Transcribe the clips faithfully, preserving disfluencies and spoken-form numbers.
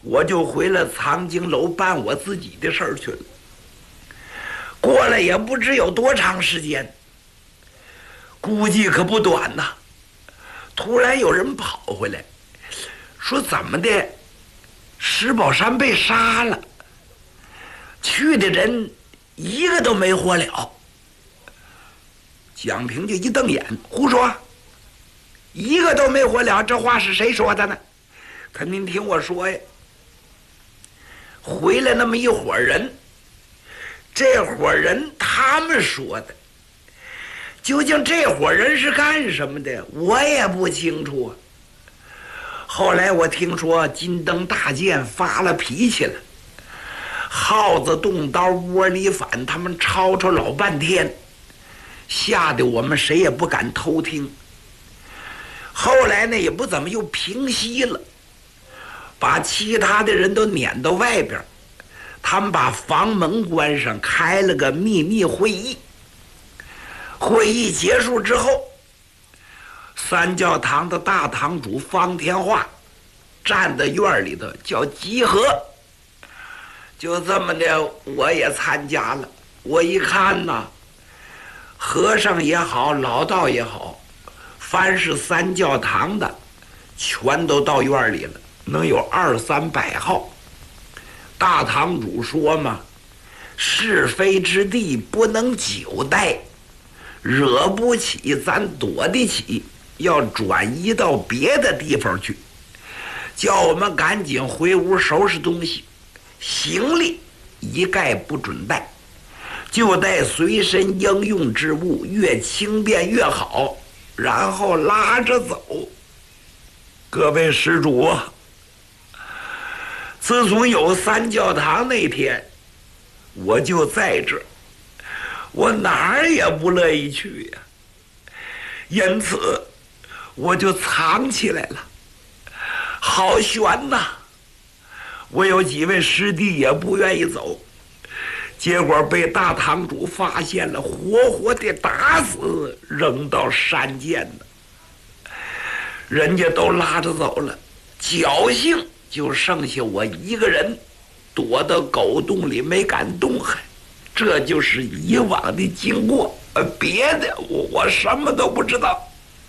我就回了藏经楼办我自己的事儿去了。过了也不知有多长时间，估计可不短呐。突然有人跑回来，说怎么的，石宝山被杀了，去的人一个都没活了。蒋平就一瞪眼，胡说，一个都没活了，这话是谁说的呢？他您听我说呀，回来那么一伙人，这伙人他们说的，究竟这伙人是干什么的，我也不清楚啊。后来我听说金灯大剑发了脾气了，耗子动刀窝里反，他们吵吵老半天，吓得我们谁也不敢偷听。后来呢也不怎么又平息了，把其他的人都撵到外边，他们把房门关上，开了个秘密会议。会议结束之后，三教堂的大堂主方天化站在院里头叫集合，就这么的我也参加了。我一看呐，和尚也好，老道也好，凡是三教堂的全都到院里了，能有二三百号。大堂主说嘛，是非之地不能久待，惹不起咱躲得起，要转移到别的地方去，叫我们赶紧回屋收拾东西，行李一概不准带，就带随身应用之物，越轻便越好，然后拉着走。各位施主啊，自从有三教堂那天，我就在这儿，我哪儿也不乐意去呀，因此我就藏起来了。好悬呐！我有几位师弟也不愿意走，结果被大堂主发现了，活活的打死，扔到山涧了。人家都拉着走了，侥幸就剩下我一个人，躲到狗洞里没敢动弹。这就是以往的经过，呃，别的我我什么都不知道。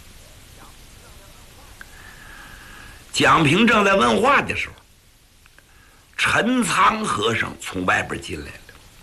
蒋平正在问话的时候，陈仓和尚从外边进来了。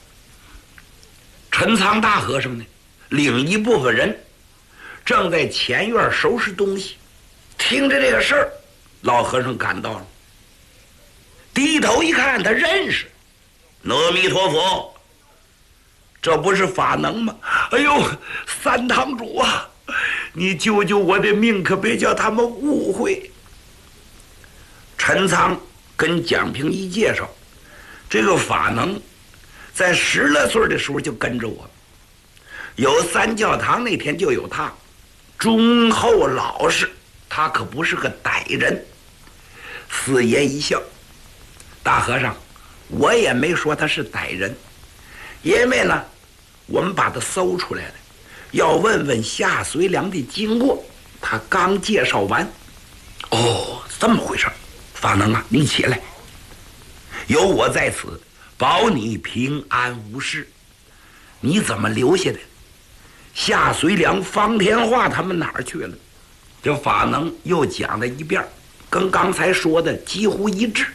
陈仓大和尚呢，领一部分人正在前院收拾东西，听着这个事儿，老和尚赶到了，低头一看，他认识，阿弥陀佛，这不是法能吗？哎呦，三堂主啊，你救救我的命，可别叫他们误会。陈仓跟蒋平一介绍，这个法能在十来岁的时候就跟着我，有三教堂那天就有他，忠厚老实，他可不是个歹人。四爷一笑，大和尚，我也没说他是歹人，因为呢我们把他搜出来了，要问问夏随良的经过。他刚介绍完，哦，这么回事，法能啊，你起来，有我在此，保你平安无事。你怎么留下的？夏随良、方天化他们哪儿去了？这法能又讲了一遍，跟刚才说的几乎一致。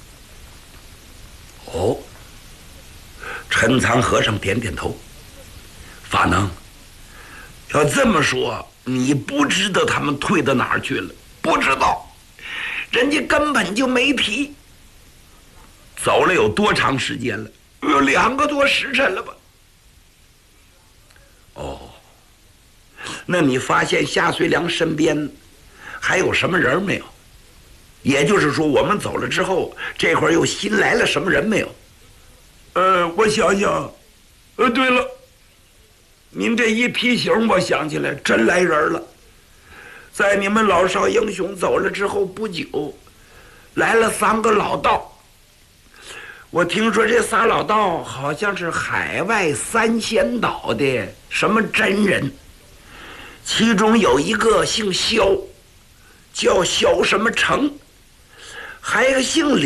哦，陈仓和尚点点头。法能，要这么说，你不知道他们退到哪儿去了？不知道，人家根本就没提。走了有多长时间了？有两个多时辰了吧？哦，那你发现夏随良身边还有什么人没有？也就是说，我们走了之后，这会儿又新来了什么人没有？呃，我想想，呃，对了，您这一提醒，我想起来，真来人了。在你们老少英雄走了之后不久，来了三个老道。我听说这仨老道好像是海外三仙岛的什么真人，其中有一个姓萧，叫萧什么成，还有一个姓李。